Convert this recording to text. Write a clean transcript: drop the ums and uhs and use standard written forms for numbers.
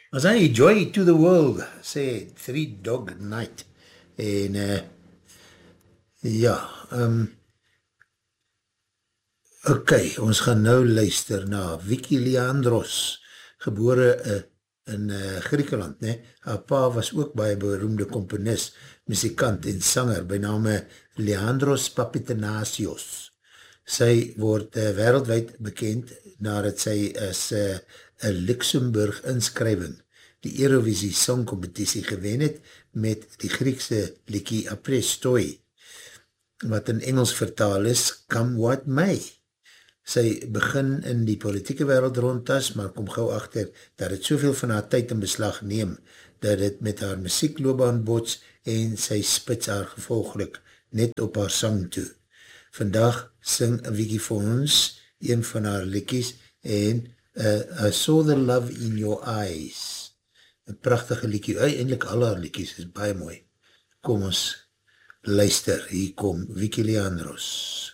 As hy Joy to the World, sê Three Dog Night. En ja, ok, ons gaan nou luister na Vicky Leandros, gebore in Griekenland, ne? Haar pa was ook baie beroemde komponist, muzikant en sanger, by name Leandros Papatanasios. Sy word wereldwijd bekend nadat sy as een Luxemburg inskrywing die Eurovisie Songcompetitie gewen het met die Griekse liedjie Aprestoi, wat in Engels vertaal is Come What May. Sy begin in die politieke wêreld rondtas, maar kom gauw achter dat het soveel van haar tyd in beslag neem, dat het met haar muziekloopbaan bots en sy spits haar gevolglik net op haar sang toe. Vandag sing Vicky vir ons een van haar liedjies en I Saw the Love in Your Eyes. Een prachtige liedjie, eindelijk al haar liedjies is baie mooi. Kom ons luister, hier kom Vicky Leandros.